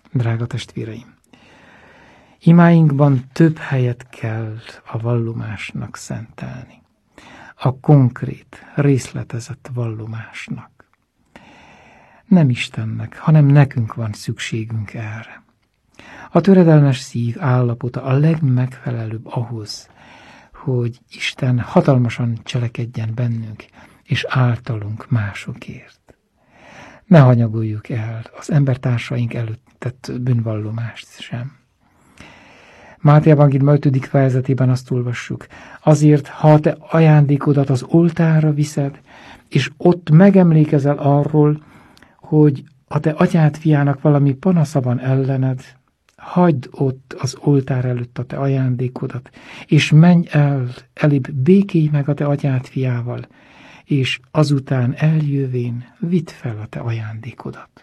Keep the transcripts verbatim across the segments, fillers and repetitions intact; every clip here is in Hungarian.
Drága testvéreim, imáinkban több helyet kell a vallomásnak szentelni. A konkrét, részletezett vallomásnak. Nem Istennek, hanem nekünk van szükségünk erre. A töredelmes szív állapota a legmegfelelőbb ahhoz, hogy Isten hatalmasan cselekedjen bennünk, és általunk másokért. Ne hanyagoljuk el az embertársaink előtt tett bűnvallomást sem. Máté evangélium ötödik fejezetében azt olvassuk: azért, ha te ajándékodat az oltárra viszed, és ott megemlékezel arról, hogy a te atyád fiának valami panasza van ellened, hagyd ott az oltár előtt a te ajándékodat, és menj el, elébb békélj meg a te atyád fiával, és azután eljövén vidd fel a te ajándékodat.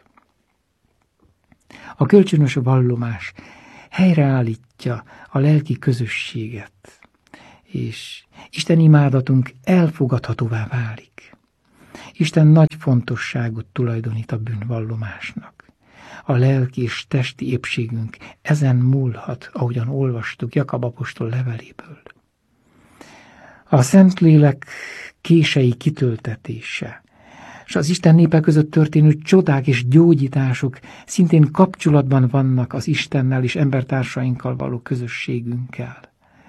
A kölcsönös vallomás helyreállítja a lelki közösséget, és Isten imádatunk elfogadhatóvá válik. Isten nagy fontosságot tulajdonít a bűnvallomásnak. A lelki és testi épségünk ezen múlhat, ahogyan olvastuk Jakab apostol leveléből. A Szentlélek kései kitöltetése, és az Isten népe között történő csodák és gyógyítások szintén kapcsolatban vannak az Istennel és embertársainkkal való közösségünkkel.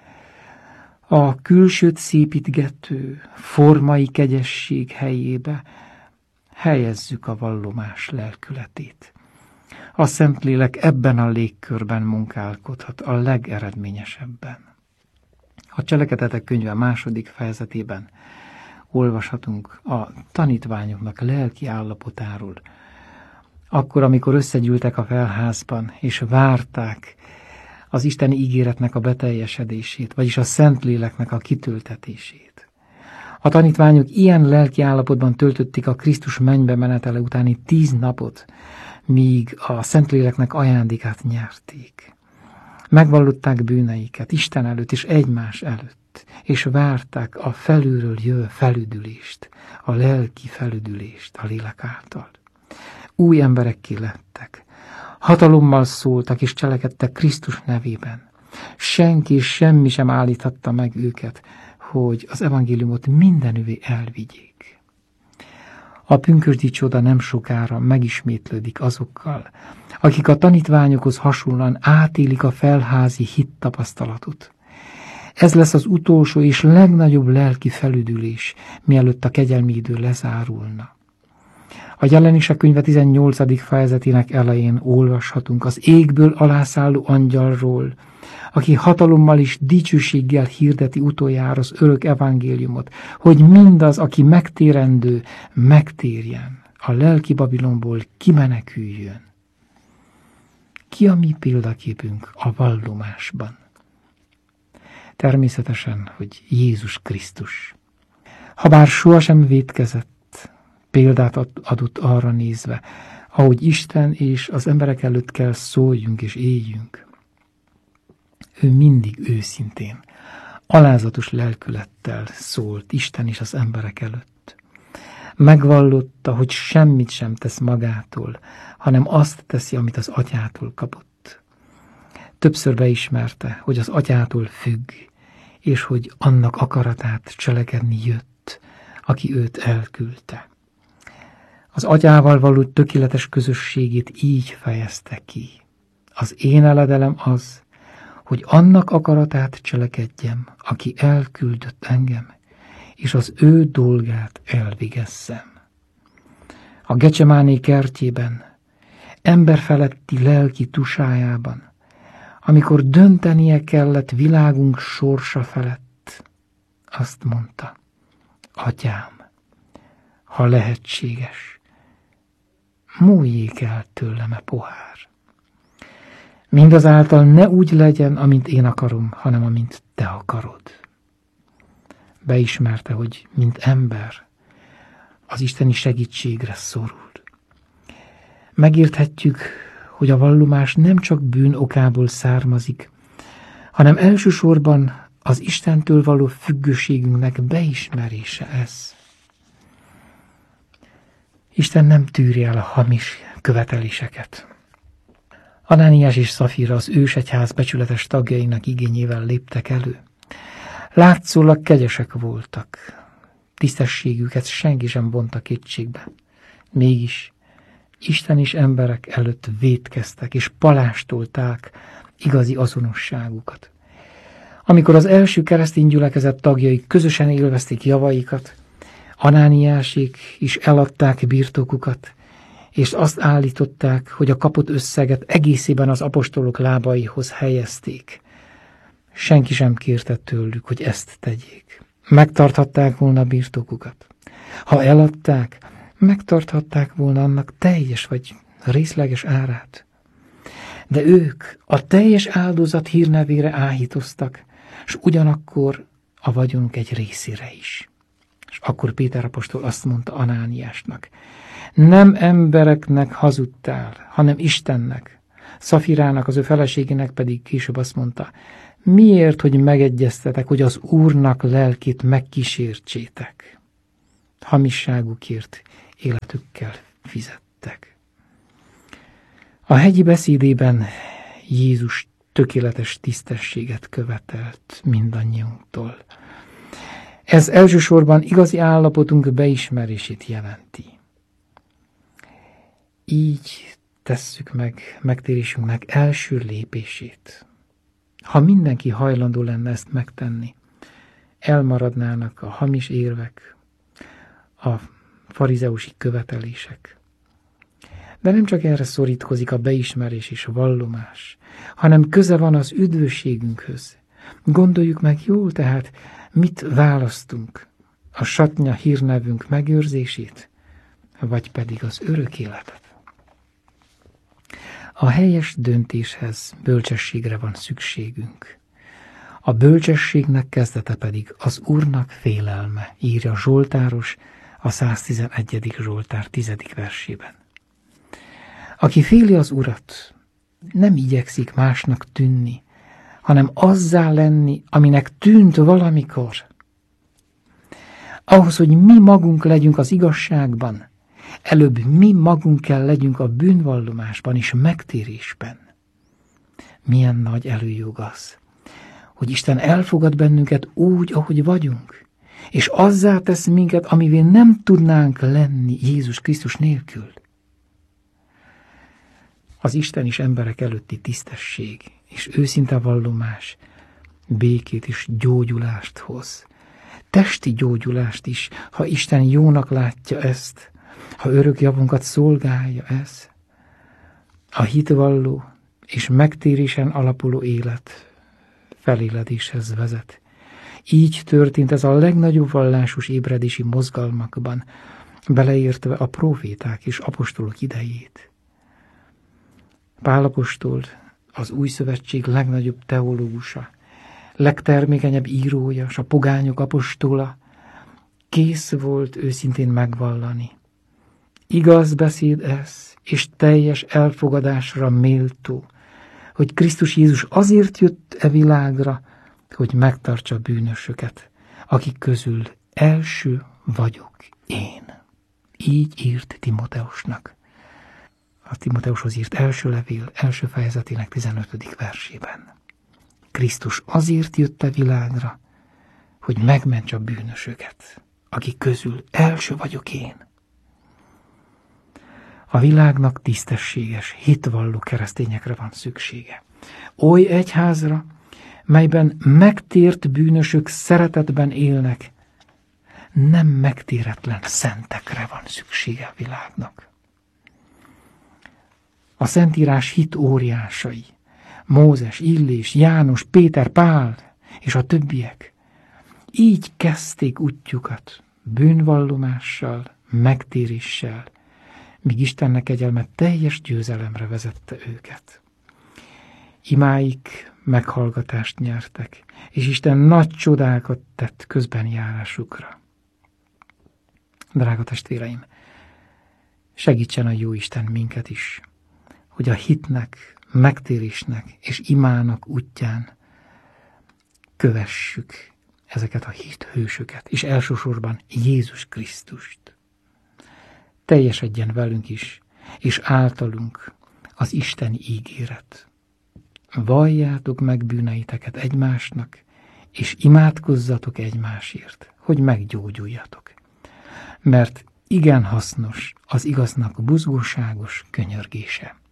A külsőt szépítgető, formai kegyesség helyébe helyezzük a vallomás lelkületét. A Szentlélek ebben a légkörben munkálkodhat a legeredményesebben. A Cselekedetek könyve második fejezetében olvashatunk a tanítványoknak lelki állapotáról. Akkor, amikor összegyűltek a felházban, és várták az isteni ígéretnek a beteljesedését, vagyis a Szentléleknek a kitöltetését. A tanítványok ilyen lelki állapotban töltötték a Krisztus mennybe menetele utáni tíz napot, míg a Szentléleknek ajándékát nyerték. Megvallották bűneiket Isten előtt és egymás előtt, és várták a felülről jövő felüdülést, a lelki felüdülést a lélek által. Új emberekké lettek, hatalommal szóltak és cselekedtek Krisztus nevében. Senki és semmi sem állíthatta meg őket, hogy az evangéliumot mindenüvé elvigyék. A pünkösdi csoda nem sokára megismétlődik azokkal, akik a tanítványokhoz hasonlóan átélik a felházi hittapasztalatot. Ez lesz az utolsó és legnagyobb lelki felüdülés, mielőtt a kegyelmi idő lezárulna. A Jelenések könyve tizennyolcadik fejezetének elején olvashatunk az égből alászálló angyalról, aki hatalommal és dicsőséggel hirdeti utoljára az örök evangéliumot, hogy mindaz, aki megtérendő, megtérjen, a lelki Babilonból kimeneküljön. Ki a mi példaképünk a vallomásban? Természetesen, hogy Jézus Krisztus. Habár sohasem vétkezett, példát adott arra nézve, ahogy Isten és az emberek előtt kell szóljunk és éljünk. Ő mindig őszintén, alázatos lelkülettel szólt Isten és az emberek előtt. Megvallotta, hogy semmit sem tesz magától, hanem azt teszi, amit az atyától kapott. Többször beismerte, hogy az atyától függ, és hogy annak akaratát cselekedni jött, aki őt elküldte. Az atyával való tökéletes közösségét így fejezte ki. Az én eledelem az, hogy annak akaratát cselekedjem, aki elküldött engem, és az ő dolgát elvégezzem. A Gecsemáné kertjében, emberfeletti lelki tusájában, amikor döntenie kellett világunk sorsa felett, azt mondta: Atyám, ha lehetséges, múljék el tőlem e pohár. Mindazáltal ne úgy legyen, amint én akarom, hanem amint te akarod. Beismerte, hogy mint ember az isteni segítségre szorul. Megérthetjük, hogy a vallomás nem csak bűn okából származik, hanem elsősorban az Istentől való függőségünknek beismerése ez. Isten nem tűri el a hamis követeléseket. Anániás és Szafira az ősegyház becsületes tagjainak igényével léptek elő. Látszólag kegyesek voltak, tisztességüket senki sem vonta kétségbe. Mégis Isten és emberek előtt vétkeztek és palástolták igazi azonosságukat. Amikor az első keresztény gyülekezet tagjai közösen élvezték javaikat, Anániásék is eladták birtokukat, és azt állították, hogy a kapott összeget egészében az apostolok lábaihoz helyezték. Senki sem kérte tőlük, hogy ezt tegyék. Megtarthatták volna a birtokukat. Ha eladták, megtarthatták volna annak teljes vagy részleges árát. De ők a teljes áldozat hírnevére áhítoztak, és ugyanakkor a vagyonuk egy részére is. És akkor Péter apostol azt mondta Anániásnak: nem embereknek hazudtál, hanem Istennek. Szafirának, az ő feleségének pedig később azt mondta: miért, hogy megegyeztetek, hogy az Úrnak lelkét megkísértsétek? Hamisságukért életükkel fizettek. A hegyi beszédében Jézus tökéletes tisztességet követelt mindannyiunktól. Ez elsősorban igazi állapotunk beismerését jelenti. Így tesszük meg megtérésünknek első lépését. Ha mindenki hajlandó lenne ezt megtenni, elmaradnának a hamis érvek, a farizeusi követelések. De nem csak erre szorítkozik a beismerés és a vallomás, hanem köze van az üdvösségünkhöz. Gondoljuk meg jól tehát, mit választunk, a satnya hírnevünk megőrzését, vagy pedig az örök életet. A helyes döntéshez bölcsességre van szükségünk. A bölcsességnek kezdete pedig az Úrnak félelme, írja Zsoltáros a száztizenegyedik Zsoltár tizedik versében. Aki féli az Urat, nem igyekszik másnak tűnni, hanem azzá lenni, aminek tűnt valamikor. Ahhoz, hogy mi magunk legyünk az igazságban, előbb mi magunk kell legyünk a bűnvallomásban és megtérésben. Milyen nagy előjog az, hogy Isten elfogad bennünket úgy, ahogy vagyunk, és azzá tesz minket, amivé nem tudnánk lenni Jézus Krisztus nélkül. Az Isten és emberek előtti tisztesség és őszinte vallomás békét és gyógyulást hoz. Testi gyógyulást is, ha Isten jónak látja ezt, ha örök javunkat szolgálja ez. A hitvalló és megtérésen alapuló élet feléledéshez vezet. Így történt ez a legnagyobb vallásos ébredési mozgalmakban, beleértve a próféták és apostolok idejét. Pál apostol, az új szövetség legnagyobb teológusa, legtermékenyebb írója, és a pogányok apostola, kész volt őszintén megvallani. Igaz beszéd ez, és teljes elfogadásra méltó, hogy Krisztus Jézus azért jött e világra, hogy megtartsa a bűnösöket, akik közül első vagyok én. Így írt Timoteusnak. A Timoteushoz írt első levél első fejezetének tizenötödik versében. Krisztus azért jött a világra, hogy megmentse a bűnösöket, akik közül első vagyok én. A világnak tisztességes, hitvalló keresztényekre van szüksége. Oly egyházra, melyben megtért bűnösök szeretetben élnek, nem megtéretlen szentekre van szüksége a világnak. A Szentírás hit óriásai, Mózes, Illés, János, Péter, Pál és a többiek így kezdték útjukat bűnvallomással, megtéréssel, míg Istennek kegyelme teljes győzelemre vezette őket. Imáik meghallgatást nyertek, és Isten nagy csodákat tett közbenjárásukra. Drága testvéreim, segítsen a Jóisten minket is, hogy a hitnek, megtérésnek és imának útján kövessük ezeket a hithősöket, és elsősorban Jézus Krisztust. Teljesedjen velünk is, és általunk az isteni ígéret. Valljátok meg bűneiteket egymásnak, és imádkozzatok egymásért, hogy meggyógyuljatok. Mert igen hasznos az igaznak buzgóságos könyörgése.